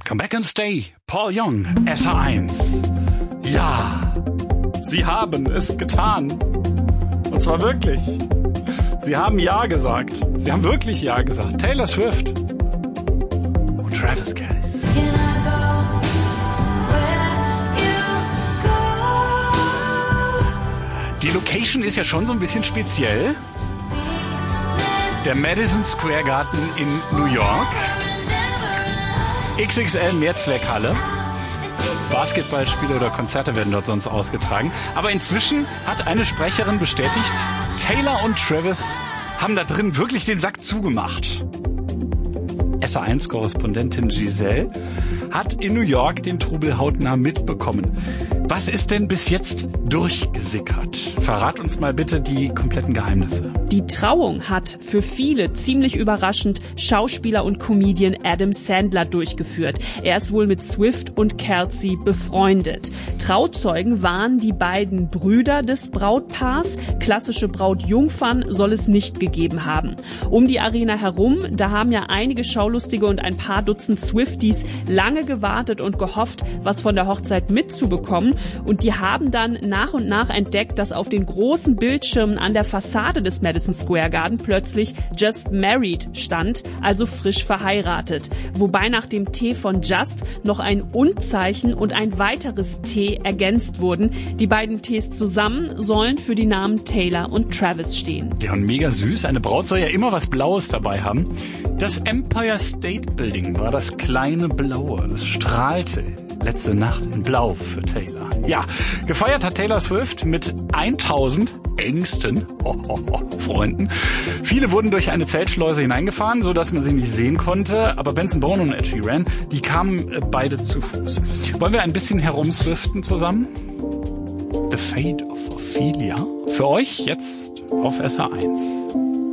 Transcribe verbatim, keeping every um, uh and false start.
Come Back and Stay, Paul Young, S H eins. Ja, sie haben es getan. Und zwar wirklich. Sie haben Ja gesagt. Sie haben wirklich Ja gesagt. Taylor Swift und Travis Kelce. Die Location ist ja schon so ein bisschen speziell. Der Madison Square Garden in New York. X X L Mehrzweckhalle. Basketballspiele oder Konzerte werden dort sonst ausgetragen. Aber inzwischen hat eine Sprecherin bestätigt, Taylor und Travis haben da drin wirklich den Sack zugemacht. S H eins Korrespondentin Giselle hat in New York den Trubel hautnah mitbekommen. Was ist denn bis jetzt durchgesickert? Verrat uns mal bitte die kompletten Geheimnisse. Die Trauung hat für viele ziemlich überraschend Schauspieler und Comedian Adam Sandler durchgeführt. Er ist wohl mit Swift und Kelce befreundet. Trauzeugen waren die beiden Brüder des Brautpaars. Klassische Brautjungfern soll es nicht gegeben haben. Um die Arena herum, da haben ja einige Schaulustige und ein paar Dutzend Swifties lange gewartet und gehofft, was von der Hochzeit mitzubekommen. Und die haben dann nach und nach entdeckt, dass auf den großen Bildschirmen an der Fassade des Madison Square Garden plötzlich Just Married stand, also frisch verheiratet. Wobei nach dem T von Just noch ein Und-Zeichen und ein weiteres T ergänzt wurden. Die beiden Ts zusammen sollen für die Namen Taylor und Travis stehen. Ja, und mega süß. Eine Braut soll ja immer was Blaues dabei haben. Das Empire State Building war das kleine Blaue. Es strahlte letzte Nacht in Blau für Taylor. Ja, gefeiert hat Taylor Swift mit tausend engsten oh, oh, oh, Freunden. Viele wurden durch eine Zeltschleuse hineingefahren, so dass man sie nicht sehen konnte. Aber Benson Boone und Ed Sheeran, die kamen beide zu Fuß. Wollen wir ein bisschen herumswiften zusammen? The Fate of Ophelia. Für euch jetzt auf S H eins.